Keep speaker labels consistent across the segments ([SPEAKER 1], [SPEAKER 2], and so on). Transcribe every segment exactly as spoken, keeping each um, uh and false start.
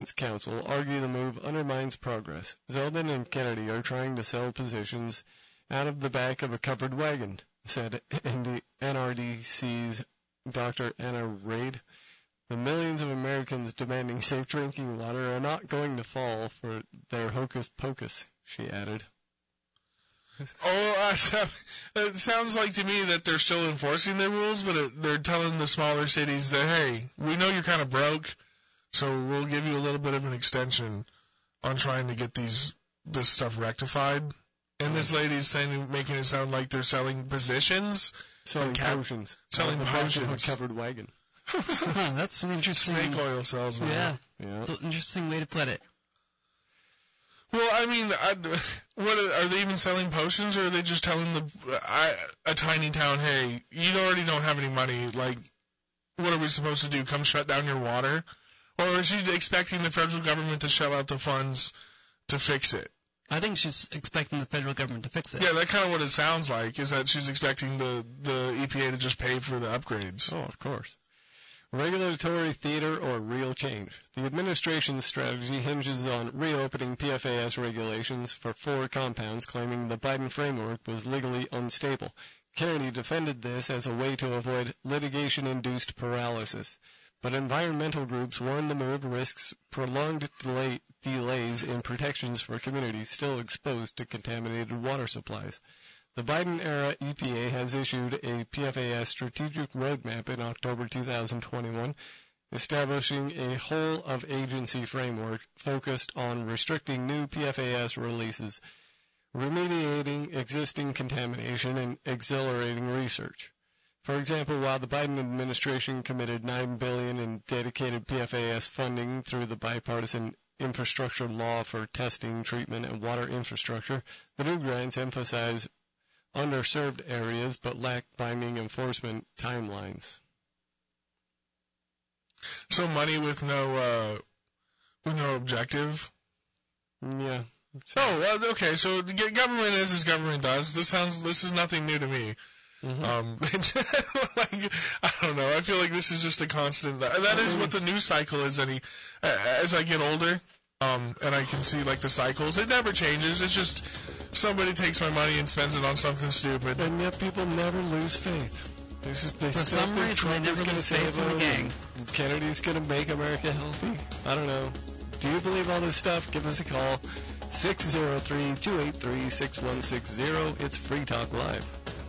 [SPEAKER 1] Council argue the move undermines progress. Zeldin and Kennedy are trying to sell positions out of the back of a covered wagon, said N R D C's Doctor Anna Raid. The millions of Americans demanding safe drinking water are not going to fall for their hocus pocus, she added.
[SPEAKER 2] Oh, uh, it sounds like to me that they're still enforcing the rules, but it, they're telling the smaller cities that, hey, we know you're kind of broke, so we'll give you a little bit of an extension on trying to get these this stuff rectified. And this lady's saying, making it sound like they're selling positions.
[SPEAKER 1] Selling
[SPEAKER 2] cap-
[SPEAKER 1] potions.
[SPEAKER 2] Selling
[SPEAKER 1] the
[SPEAKER 2] potions.
[SPEAKER 1] A covered wagon.
[SPEAKER 3] That's an interesting...
[SPEAKER 2] Snake oil salesman.
[SPEAKER 3] Yeah.
[SPEAKER 1] yeah.
[SPEAKER 3] That's an interesting way to put it.
[SPEAKER 2] Well, I mean, I, what are, are they even selling potions, or are they just telling the I, a tiny town, hey, you already don't have any money, like, what are we supposed to do, come shut down your water? Or is she expecting the federal government to shell out the funds to fix it?
[SPEAKER 3] I think she's expecting the federal government to fix it.
[SPEAKER 2] Yeah, that's kind of what it sounds like, is that she's expecting the, the E P A to just pay for the upgrades.
[SPEAKER 1] Oh, of course. Regulatory theater or real change. The administration's strategy hinges on reopening P F A S regulations for four compounds, claiming the Biden framework was legally unstable. Kennedy defended this as a way to avoid litigation-induced paralysis. But environmental groups warn the move risks prolonged delay, delays in protections for communities still exposed to contaminated water supplies. The Biden-era E P A has issued a P F A S strategic roadmap in October two thousand twenty-one, establishing a whole-of-agency framework focused on restricting new P F A S releases, remediating existing contamination, and accelerating research. For example, while the Biden administration committed nine billion dollars in dedicated P F A S funding through the bipartisan infrastructure law for testing, treatment, and water infrastructure, the new grants emphasize underserved areas but lack binding enforcement timelines.
[SPEAKER 2] So money with no uh, with no objective?
[SPEAKER 1] Yeah.
[SPEAKER 2] Oh, well, okay. So government is as government does. This sounds. This is nothing new to me.
[SPEAKER 1] Mm-hmm.
[SPEAKER 2] Um, like, I don't know. I feel like this is just a constant. That is what the news cycle is. Any as I get older, um, and I can see like the cycles, it never changes. It's just somebody takes my money and spends it on something stupid.
[SPEAKER 1] And yet people never lose faith. They just, they
[SPEAKER 3] For some reason,
[SPEAKER 1] Trump
[SPEAKER 3] they never
[SPEAKER 1] is
[SPEAKER 3] lose
[SPEAKER 1] gonna
[SPEAKER 3] faith in the gang.
[SPEAKER 1] Kennedy's going to make America healthy. I don't know. Do you believe all this stuff? Give us a call. six oh three, two eight three, six one six zero. It's Free Talk Live.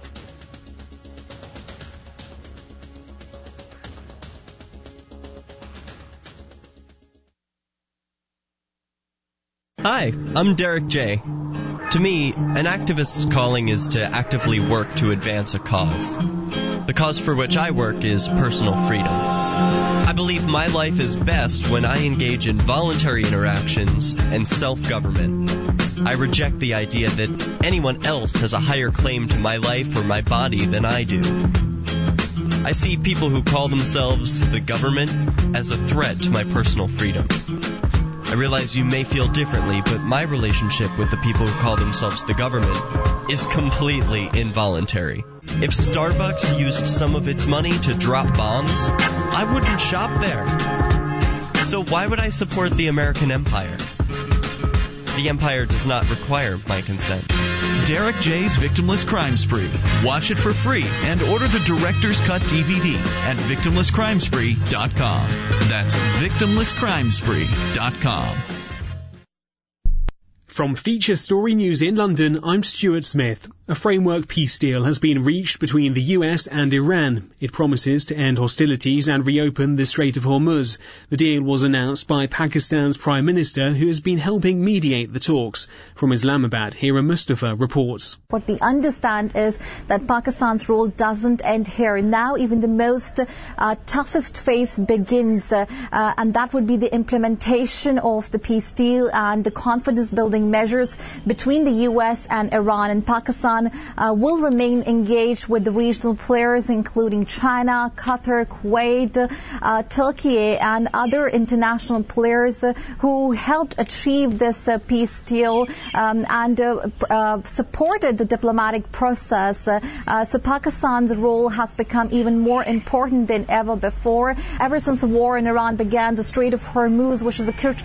[SPEAKER 4] Hi, I'm Derek J. To me, an activist's calling is to actively work to advance a cause. The cause for which I work is personal freedom. I believe my life is best when I engage in voluntary interactions and self-government. I reject the idea that anyone else has a higher claim to my life or my body than I do. I see people who call themselves the government as a threat to my personal freedom. I realize you may feel differently, but my relationship with the people who call themselves the government is completely involuntary. If Starbucks used some of its money to drop bombs, I wouldn't shop there. So why would I support the American empire? The empire does not require my consent.
[SPEAKER 5] Derek J's Victimless Crime Spree. Watch it for free and order the Director's Cut D V D at victimless crime spree dot com. That's victimless crime spree dot com.
[SPEAKER 6] From Feature Story News in London, I'm Stuart Smith. A framework peace deal has been reached between the U S and Iran. It promises to end hostilities and reopen the Strait of Hormuz. The deal was announced by Pakistan's Prime Minister, who has been helping mediate the talks. From Islamabad, Hira Mustafa reports.
[SPEAKER 7] What we understand is that Pakistan's role doesn't end here. Now even the most uh, toughest phase begins, uh, uh, and that would be the implementation of the peace deal and the confidence building measures between the U S and Iran. And Pakistan uh, will remain engaged with the regional players, including China, Qatar, Kuwait, uh, Turkey, and other international players uh, who helped achieve this uh, peace deal um, and uh, uh, supported the diplomatic process. Uh, uh, so Pakistan's role has become even more important than ever before. Ever since the war in Iran began, the Strait of Hormuz, which is a